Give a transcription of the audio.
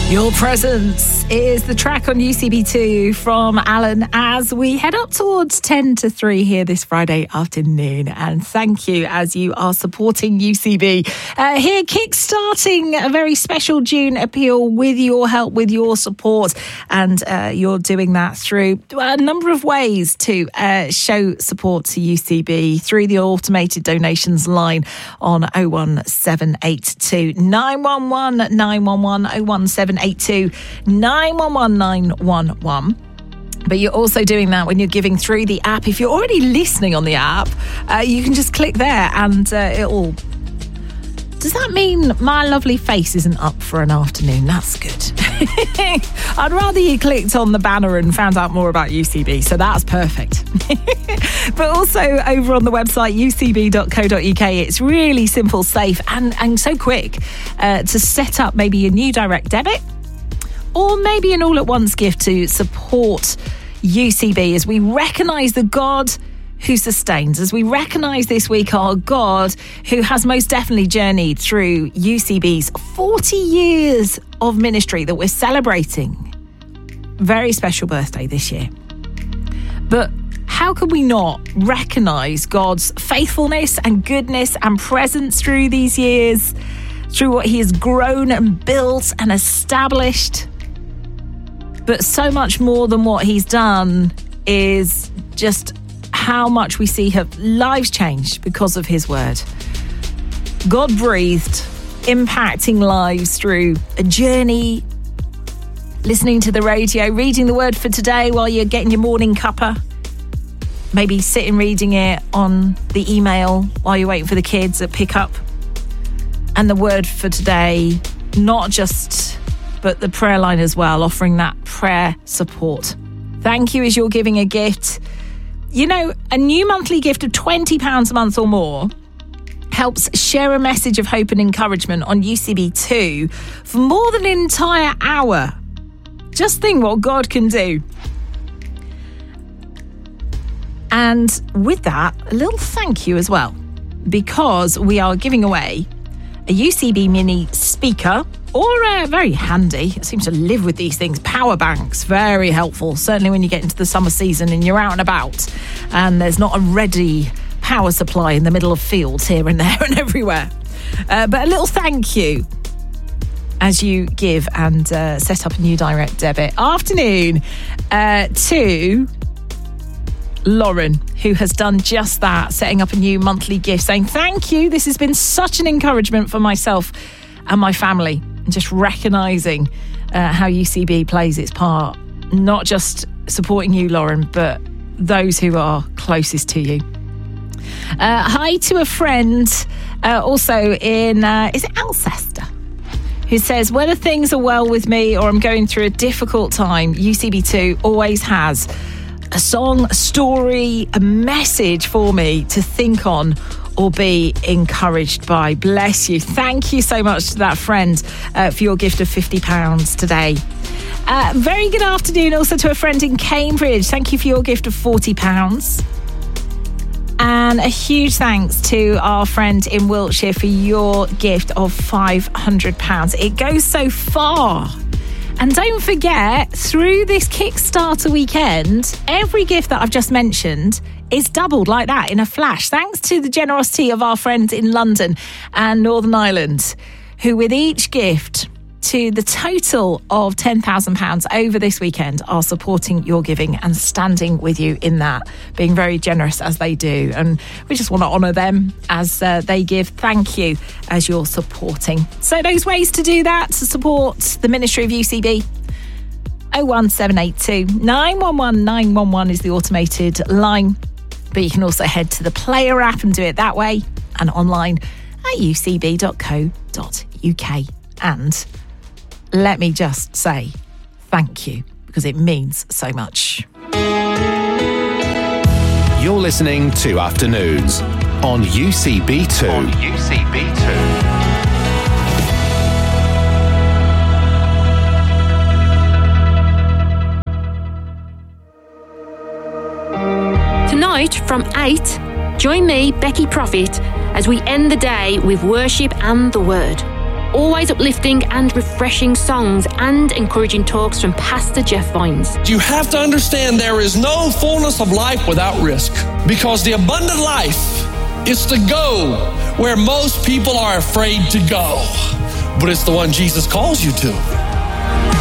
Your Presence is the track on UCB2 from Alan as we head up towards 10 to 3 here this Friday afternoon. And thank you as you are supporting UCB. Here, kick-starting a very special June appeal with your help, with your support. And you're doing that through a number of ways to show support to UCB through the automated donations line on 01782 911 911 01782 911 911. But you're also doing that when you're giving through the app. If you're already listening on the app, you can just click there and it'll... Does that mean my lovely face isn't up for an afternoon? That's good. I'd rather you clicked on the banner and found out more about UCB, so that's perfect. But also over on the website, ucb.co.uk, it's really simple, safe and so quick to set up maybe a new direct debit or maybe an all-at-once gift to support UCB as we recognise the God who sustains, as we recognise this week our God who has most definitely journeyed through UCB's 40 years of ministry that we're celebrating. Very special birthday this year. But how can we not recognise God's faithfulness and goodness and presence through these years, through what he has grown and built and established? But so much more than what he's done is just how much we see have lives changed because of his word. God breathed, impacting lives through a journey, listening to the radio, reading the word for today while you're getting your morning cuppa, maybe sitting reading it on the email while you're waiting for the kids at pickup. And the word for today, not just, but the prayer line as well, offering that prayer support. Thank you as you're giving a gift. You know, a new monthly gift of £20 a month or more helps share a message of hope and encouragement on UCB2 for more than an entire hour. Just think what God can do. And with that, a little thank you as well, because we are giving away a UCB mini speaker, or very handy, it seems to live with these things, power banks, very helpful, certainly when you get into the summer season and you're out and about and there's not a ready power supply in the middle of fields here and there and everywhere. But a little thank you as you give and set up a new direct debit. Afternoon to Lauren, who has done just that, setting up a new monthly gift, saying thank you. This has been such an encouragement for myself and my family. And just recognising how UCB plays its part, not just supporting you, Lauren, but those who are closest to you. Hi to a friend also in, is it Alcester? Who says, whether things are well with me or I'm going through a difficult time, UCB2 always has a song, a story, a message for me to think on or be encouraged by. Bless you. Thank you so much to that friend for your gift of £50 today. Very good afternoon also to a friend in Cambridge. Thank you for your gift of £40. And a huge thanks to our friend in Wiltshire for your gift of £500. It goes so far. And don't forget, through this Kickstarter weekend, every gift that I've just mentioned is doubled like that in a flash, thanks to the generosity of our friends in London and Northern Ireland, who with each gift to the total of £10,000 over this weekend are supporting your giving and standing with you in that, being very generous as they do. And we just want to honour them as they give. Thank you as you're supporting. So those ways to do that, to support the ministry of UCB, 01782 911 911 is the automated line. But you can also head to the Player app and do it that way, and online at ucb.co.uk. And let me just say thank you, because it means so much. You're listening to Afternoons on UCB2. On UCB2. Tonight from 8, join me, Becky Prophet, as we end the day with worship and the word. always uplifting and refreshing songs and encouraging talks from Pastor Jeff Vines. You have to understand there is no fullness of life without risk, because the abundant life is to go where most people are afraid to go, but it's the one Jesus calls you to.